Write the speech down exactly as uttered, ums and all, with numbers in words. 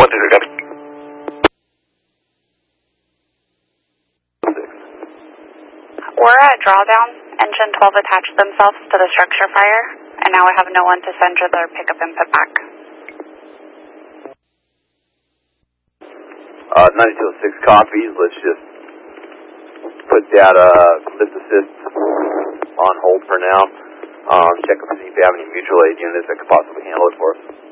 one two three, copy. We're at drawdown. Engine twelve attached themselves to the structure fire, and now we have no one to send or their pickup input back. Uh, ninety-two oh six copies. Let's just put that uh, lift assist on hold for now. Um, check to see if we have any mutual aid units that could possibly handle it for us.